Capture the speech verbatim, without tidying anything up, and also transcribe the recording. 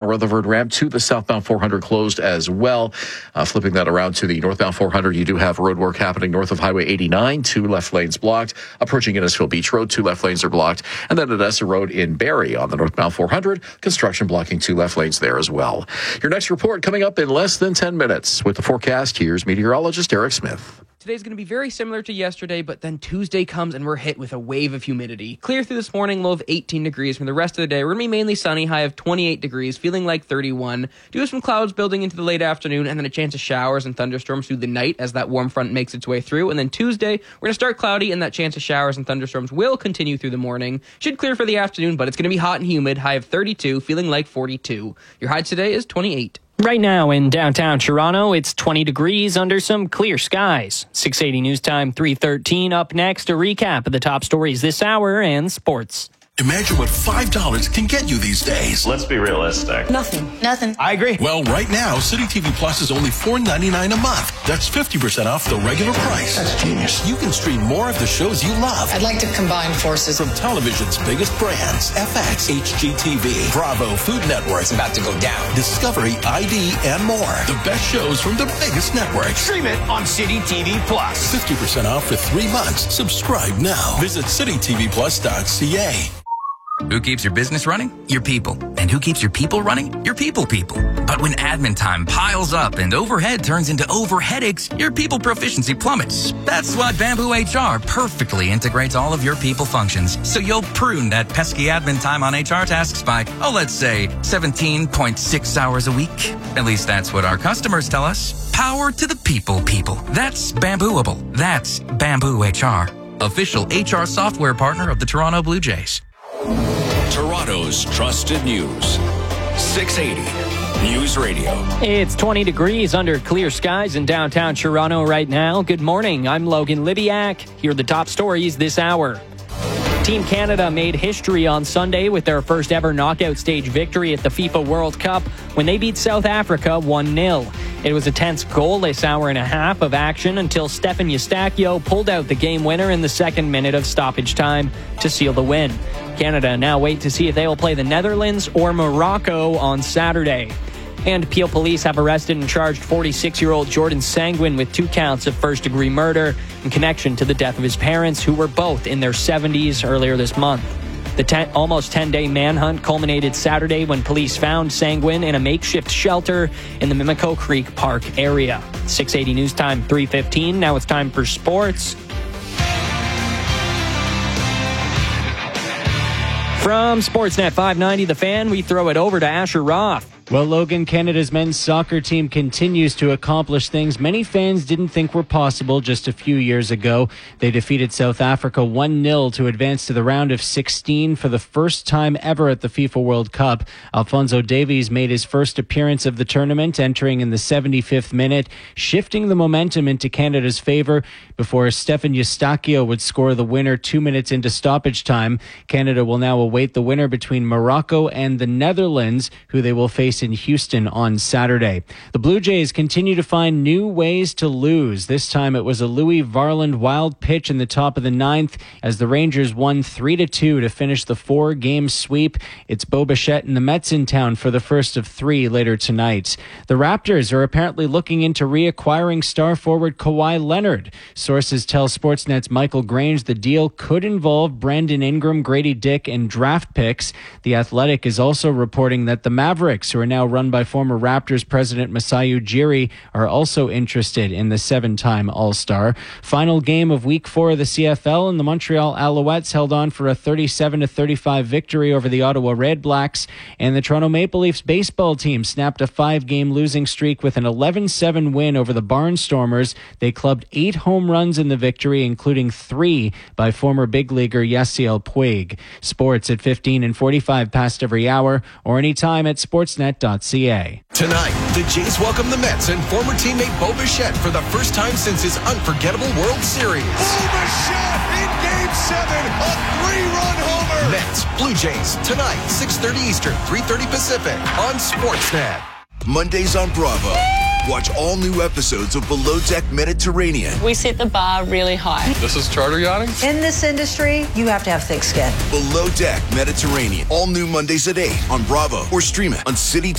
Rutherford ramp to the southbound four hundred closed as well. Uh, flipping that around to the northbound four hundred, you do have road work happening north of Highway eighty-nine, two left lanes blocked. Approaching Innisfil Beach Road, two left lanes are blocked. And then Odessa Road in Barrie on the northbound four hundred, construction blocking two left lanes there as well. Your next report coming up in less than ten minutes. With the forecast, here's meteorologist Eric Smith. Today's going to be very similar to yesterday, but then Tuesday comes and we're hit with a wave of humidity. Clear through this morning, low of eighteen degrees. From the rest of the day, we're going to be mainly sunny, high of twenty-eight degrees, feeling like thirty-one. Do have some clouds building into the late afternoon, and then a chance of showers and thunderstorms through the night as that warm front makes its way through. And then Tuesday, we're going to start cloudy, and that chance of showers and thunderstorms will continue through the morning. Should clear for the afternoon, but it's going to be hot and humid, high of thirty-two, feeling like forty-two. Your high today is twenty-eight. Right now in downtown Toronto, it's twenty degrees under some clear skies. six eighty News Time, three thirteen. Up next, a recap of the top stories this hour and sports. Imagine what five dollars can get you these days. Let's be realistic. Nothing. Nothing. I agree. Well, right now, City T V Plus is only four ninety-nine a month. That's fifty percent off the regular price. That's genius. You can stream more of the shows you love. I'd like to combine forces. From television's biggest brands, F X, H G T V, Bravo, Food Network. It's about to go down. Discovery, I D, and more. The best shows from the biggest networks. Stream it on City T V Plus. fifty percent off for three months. Subscribe now. Visit city t v plus dot c a. Who keeps your business running? Your people. And who keeps your people running? Your people people. But when admin time piles up and overhead turns into overheadaches, your people proficiency plummets. That's why Bamboo H R perfectly integrates all of your people functions, so you'll prune that pesky admin time on H R tasks by, oh, let's say seventeen point six hours a week. At least that's what our customers tell us. Power to the people people. That's Bambooable. That's Bamboo H R. Official H R software partner of the Toronto Blue Jays. Toronto's trusted news. six eighty News Radio. It's twenty degrees under clear skies in downtown Toronto right now. Good morning. I'm Logan Libiak. Here are the top stories this hour. Team Canada made history on Sunday with their first ever knockout stage victory at the FIFA World Cup when they beat South Africa one nil. It was a tense goalless hour and a half of action until Stefan Eustáquio pulled out the game winner in the second minute of stoppage time to seal the win. Canada now wait to see if they will play the Netherlands or Morocco on Saturday. And Peel police have arrested and charged forty-six-year-old Jordan Sanguin with two counts of first-degree murder in connection to the death of his parents, who were both in their seventies earlier this month. The ten, almost ten-day manhunt culminated Saturday when police found Sanguin in a makeshift shelter in the Mimico Creek Park area. six eighty News Time, three fifteen. Now it's time for sports. From Sportsnet five ninety, The Fan, we throw it over to Asher Roth. Well, Logan, Canada's men's soccer team continues to accomplish things many fans didn't think were possible just a few years ago. They defeated South Africa one nil to advance to the round of sixteen for the first time ever at the FIFA World Cup. Alphonso Davies made his first appearance of the tournament, entering in the seventy-fifth minute, shifting the momentum into Canada's favor before Stefan Eustáquio would score the winner two minutes into stoppage time. Canada will now await the winner between Morocco and the Netherlands, who they will face in Houston on Saturday. The Blue Jays continue to find new ways to lose. This time it was a Louis Varland wild pitch in the top of the ninth as the Rangers won three to two to finish the four-game sweep. It's Bo Bichette and the Mets in town for the first of three later tonight. The Raptors are apparently looking into reacquiring star forward Kawhi Leonard. Sources tell Sportsnet's Michael Grange the deal could involve Brandon Ingram, Grady Dick, and draft picks. The Athletic is also reporting that the Mavericks, who are now run by former Raptors president Masai Ujiri, are also interested in the seven-time All-Star. Final game of Week four of the C F L, and the Montreal Alouettes held on for a thirty-seven to thirty-five victory over the Ottawa Redblacks, and the Toronto Maple Leafs baseball team snapped a five-game losing streak with an eleven seven win over the Barnstormers. They clubbed eight home runs in the victory, including three by former big leaguer Yasiel Puig. Sports at fifteen and forty-five past every hour, or anytime at sportsnet dot c a. Tonight, the Jays welcome the Mets and former teammate Bo Bichette for the first time since his unforgettable World Series. Bo Bichette in Game seven, a three-run homer. Mets, Blue Jays, tonight, six thirty Eastern, three thirty Pacific, on Sportsnet. Mondays on Bravo. Watch all new episodes of Below Deck Mediterranean. We set the bar really high. This is charter yachting. In this industry, you have to have thick skin. Below Deck Mediterranean. All new Mondays at eight on Bravo or stream it on City